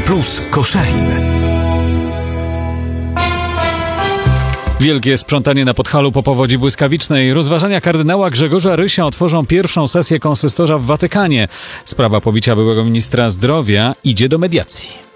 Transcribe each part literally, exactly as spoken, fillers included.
Plus Koszalin. Wielkie sprzątanie na Podhalu po powodzi błyskawicznej. Rozważania kardynała Grzegorza Rysia otworzą pierwszą sesję konsystorza w Watykanie. Sprawa pobicia byłego ministra zdrowia idzie do mediacji.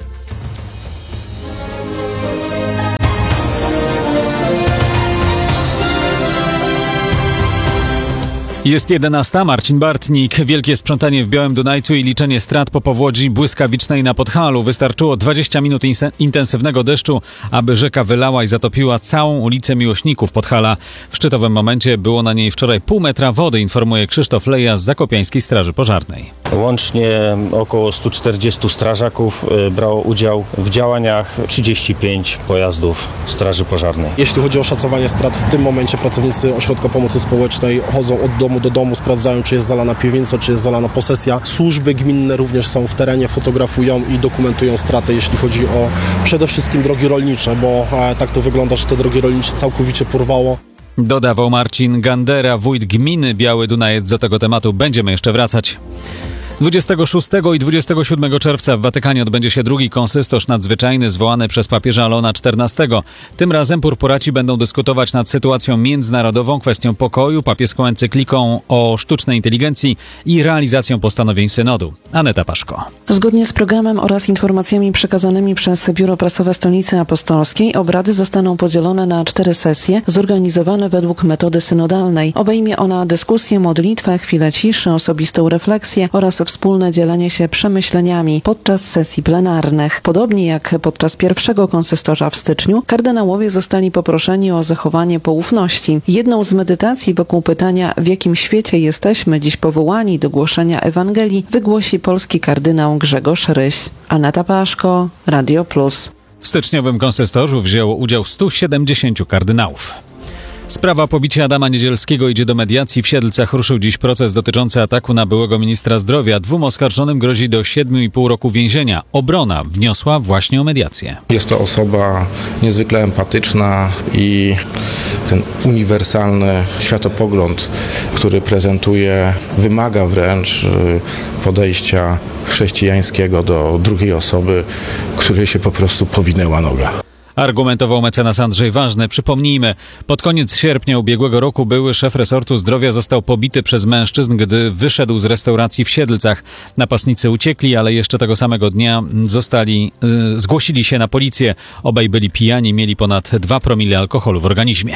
Jest jedenasta. Marcin Bartnik. Wielkie sprzątanie w Białym Dunajcu i liczenie strat po powodzi błyskawicznej na Podhalu. Wystarczyło dwadzieścia minut in- intensywnego deszczu, aby rzeka wylała i zatopiła całą ulicę Miłośników Podhala. W szczytowym momencie było na niej wczoraj pół metra wody, informuje Krzysztof Leja z Zakopiańskiej Straży Pożarnej. Łącznie około stu czterdziestu strażaków brało udział w działaniach, trzydzieści pięć pojazdów Straży Pożarnej. Jeśli chodzi o szacowanie strat, w tym momencie pracownicy Ośrodka Pomocy Społecznej chodzą od domu do domu, sprawdzają, czy jest zalana piwnica, czy jest zalana posesja. Służby gminne również są w terenie, fotografują i dokumentują straty, jeśli chodzi o przede wszystkim drogi rolnicze, bo e, tak to wygląda, że te drogi rolnicze całkowicie porwało. Dodawał Marcin Gandera, wójt gminy Biały Dunajec. Do tego tematu będziemy jeszcze wracać. dwudziestego szóstego i dwudziestego siódmego czerwca w Watykanie odbędzie się drugi konsystorz nadzwyczajny zwołany przez papieża Leona czternastego. Tym razem purpuraci będą dyskutować nad sytuacją międzynarodową, kwestią pokoju, papieską encykliką o sztucznej inteligencji i realizacją postanowień synodu. Aneta Paszko. Zgodnie z programem oraz informacjami przekazanymi przez Biuro Prasowe Stolicy Apostolskiej obrady zostaną podzielone na cztery sesje zorganizowane według metody synodalnej. Obejmie ona dyskusję, modlitwę, chwilę ciszy, osobistą refleksję oraz wspólne dzielenie się przemyśleniami podczas sesji plenarnych. Podobnie jak podczas pierwszego konsystorza w styczniu, kardynałowie zostali poproszeni o zachowanie poufności. Jedną z medytacji wokół pytania, w jakim świecie jesteśmy dziś powołani do głoszenia Ewangelii, wygłosi polski kardynał Grzegorz Ryś. Aneta Paszko, Radio Plus. W styczniowym konsystorzu wzięło udział stu siedemdziesięciu kardynałów. Sprawa pobicia Adama Niedzielskiego idzie do mediacji. W Siedlcach ruszył dziś proces dotyczący ataku na byłego ministra zdrowia. Dwóm oskarżonym grozi do siedmiu i pół roku więzienia. Obrona wniosła właśnie o mediację. Jest to osoba niezwykle empatyczna i ten uniwersalny światopogląd, który prezentuje, wymaga wręcz podejścia chrześcijańskiego do drugiej osoby, której się po prostu powinęła noga. Argumentował mecenas Andrzej Ważny. Przypomnijmy, pod koniec sierpnia ubiegłego roku były szef resortu zdrowia został pobity przez mężczyzn, gdy wyszedł z restauracji w Siedlcach. Napastnicy uciekli, ale jeszcze tego samego dnia zostali, yy, zgłosili się na policję. Obaj byli pijani, mieli ponad dwa promile alkoholu w organizmie.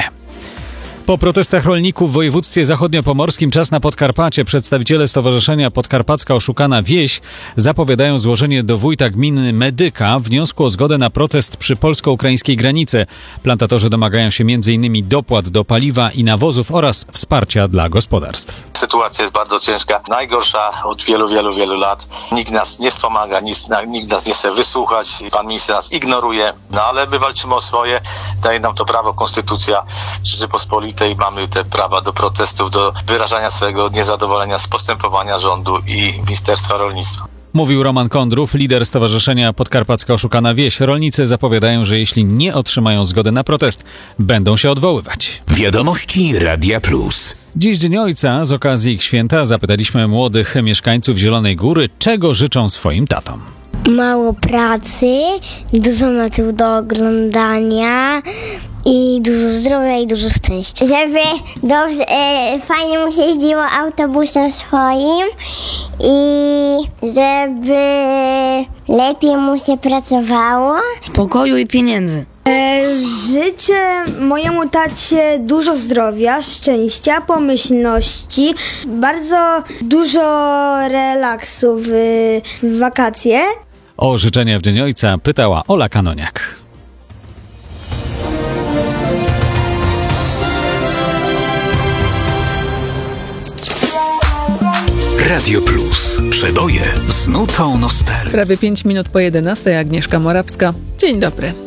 Po protestach rolników w województwie zachodniopomorskim czas na Podkarpacie. Przedstawiciele Stowarzyszenia Podkarpacka Oszukana Wieś zapowiadają złożenie do wójta gminy Medyka wniosku o zgodę na protest przy polsko-ukraińskiej granicy. Plantatorzy domagają się między innymi dopłat do paliwa i nawozów oraz wsparcia dla gospodarstw. Sytuacja jest bardzo ciężka, najgorsza od wielu, wielu, wielu lat. Nikt nas nie wspomaga, nikt, nikt nas nie chce wysłuchać, pan minister nas ignoruje, no ale my walczymy o swoje, daje nam to prawo konstytucja Rzeczypospolitej. Mamy te prawa do protestów, do wyrażania swojego niezadowolenia z postępowania rządu i Ministerstwa Rolnictwa. Mówił Roman Kondrów, lider Stowarzyszenia Podkarpacka Oszukana Wieś. Rolnicy zapowiadają, że jeśli nie otrzymają zgody na protest, będą się odwoływać. Wiadomości Radia Plus. Dziś Dzień Ojca. Z okazji ich święta zapytaliśmy młodych mieszkańców Zielonej Góry, czego życzą swoim tatom. Mało pracy, dużo meczów do oglądania i dużo zdrowia i dużo szczęścia. Żeby dobrze, e, fajnie mu się jeździło autobusem swoim i żeby lepiej mu się pracowało. Pokoju i pieniędzy. E, życzę mojemu tacie dużo zdrowia, szczęścia, pomyślności, bardzo dużo relaksu w, w wakacje. O życzenia w Dzień Ojca pytała Ola Kanoniak. Radio Plus. Przeboje z nutą nostalgii. Prawie pięć minut po jedenastej. Agnieszka Morawska. Dzień dobry.